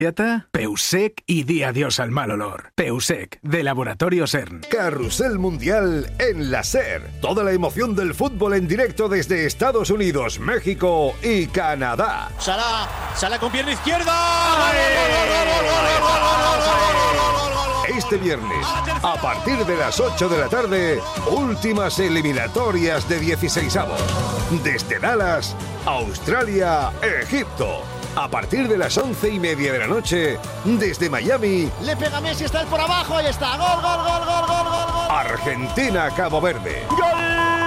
Peusec y di adiós al mal olor. Peusec, de Laboratorio CERN. Carrusel Mundial en la SER. Toda la emoción del fútbol en directo desde Estados Unidos, México y Canadá. Salah con pierna izquierda. Este viernes, a partir de las 8 de la tarde, últimas eliminatorias de 16avos. Desde Dallas, Australia, Egipto. A partir de las 11:30 de la noche, desde Miami. Le pega Messi, está él por abajo, ahí está. Gol. Argentina, Cabo Verde. ¡Gol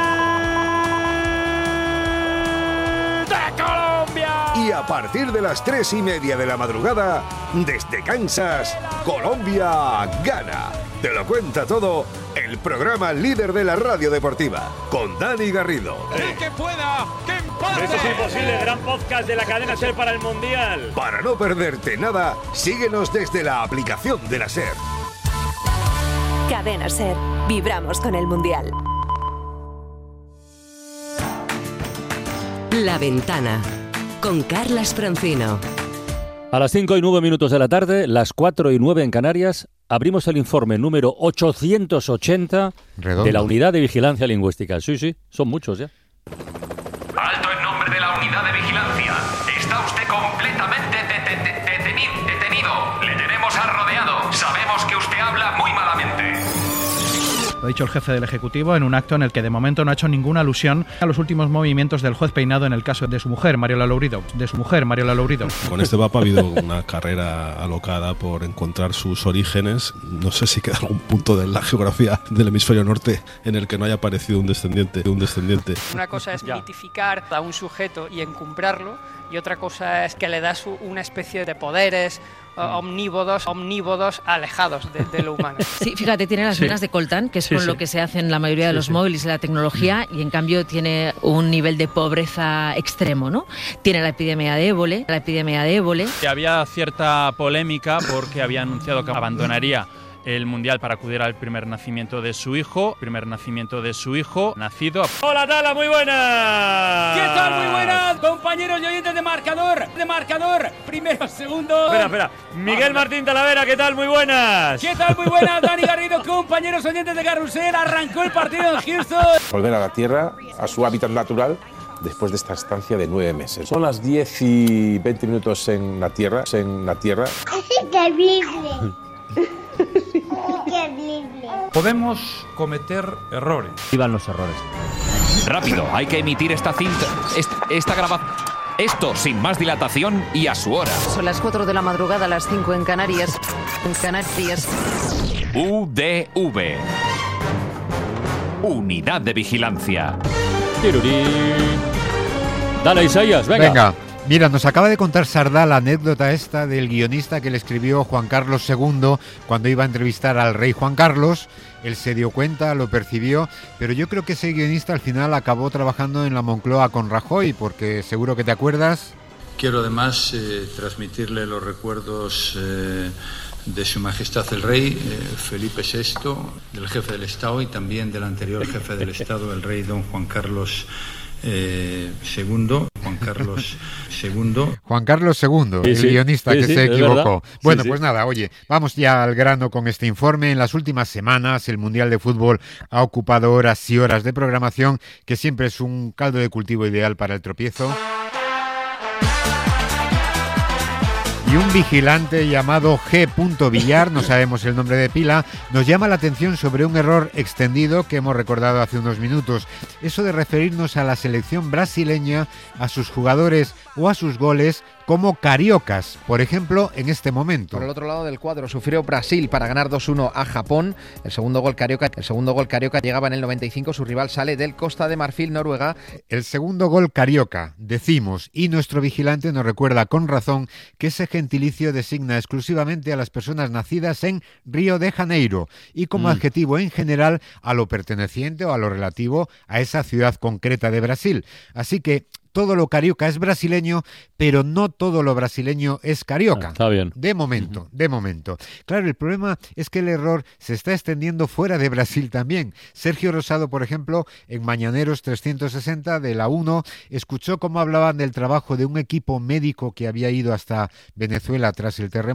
de Colombia! Y a partir de las 3:30 de la madrugada, desde Kansas, Colombia, Ghana. Te lo cuenta todo el programa líder de la radio deportiva, con Dani Garrido. ¡Que pueda! ¡Que empate! Eso es imposible, gran podcast de la cadena SER para el Mundial. Para no perderte nada, síguenos desde la aplicación de la SER. Cadena SER, vibramos con el Mundial. La Ventana, con Carlas Francino. A las 5:09 de la tarde, las 4:09 en Canarias, abrimos el informe número 880 de la Unidad de Vigilancia Lingüística. Sí, son muchos ya. Alto en nombre de la Unidad de Vigilancia. Está usted completamente detenido. Le tenemos rodeado. Sabemos que usted habla muy malamente. Lo ha dicho el jefe del Ejecutivo en un acto en el que de momento no ha hecho ninguna alusión a los últimos movimientos del juez Peinado en el caso de su mujer, Mariola Lourido. Con este Papa ha habido una carrera alocada por encontrar sus orígenes. No sé si queda algún punto de la geografía del hemisferio norte en el que no haya aparecido un descendiente. Una cosa es mitificar a un sujeto y encumbrarlo, y otra cosa es que le das una especie de poderes omnívodos alejados de lo humano. Sí, fíjate, tiene las venas de coltán, que es con lo que se hacen la mayoría de los móviles y la tecnología, y en cambio tiene un nivel de pobreza extremo, ¿no? Tiene la epidemia de ébola. Había cierta polémica porque había anunciado que abandonaría el Mundial para acudir al primer nacimiento de su hijo, nacido. ¡Hola, Tala! ¡Muy buenas! ¿Qué tal? Muy buenas, compañeros y oyentes de marcador. Primero, segundo. Espera. Miguel Martín Talavera, ¿qué tal? Muy buenas. ¿Qué tal? Muy buenas, Dani Garrido, compañeros oyentes de Carrusel. Arrancó el partido en Houston. Volver a la Tierra, a su hábitat natural, después de esta estancia de 9 meses. Son las 10:20 en la Tierra. Es increíble. Podemos cometer errores. Iban los errores. Rápido, hay que emitir esta cinta, esta grabación. Esto sin más dilatación y a su hora. Son las 4 de la madrugada, las 5 en Canarias. UDV. Unidad de Vigilancia. Dale, Isaías, venga. Mira, nos acaba de contar Sardá la anécdota esta del guionista que le escribió Juan Carlos II cuando iba a entrevistar al rey Juan Carlos. Él se dio cuenta, lo percibió, pero yo creo que ese guionista al final acabó trabajando en la Moncloa con Rajoy, porque seguro que te acuerdas. Quiero además transmitirle los recuerdos de Su Majestad el Rey Felipe VI, del jefe del Estado y también del anterior jefe del Estado, el rey don Juan Carlos II. Juan Carlos II, el guionista que se equivocó. Bueno, pues nada, oye, vamos ya al grano con este informe. En las últimas semanas el Mundial de Fútbol ha ocupado horas y horas de programación, que siempre es un caldo de cultivo ideal para el tropiezo. Y un vigilante llamado G. Villar, no sabemos el nombre de pila, nos llama la atención sobre un error extendido que hemos recordado hace unos minutos. Eso de referirnos a la selección brasileña, a sus jugadores o a sus goles como cariocas, por ejemplo, en este momento. Por el otro lado del cuadro sufrió Brasil para ganar 2-1 a Japón. El segundo gol carioca llegaba en el 95, su rival sale del Costa de Marfil, Noruega. El segundo gol carioca, decimos, y nuestro vigilante nos recuerda con razón que ese gentilicio designa exclusivamente a las personas nacidas en Río de Janeiro y como adjetivo en general a lo perteneciente o a lo relativo a esa ciudad concreta de Brasil. Así que todo lo carioca es brasileño, pero no todo lo brasileño es carioca. Está bien. De momento. Claro, el problema es que el error se está extendiendo fuera de Brasil también. Sergio Rosado, por ejemplo, en Mañaneros 360 de la 1, escuchó cómo hablaban del trabajo de un equipo médico que había ido hasta Venezuela tras el terremoto.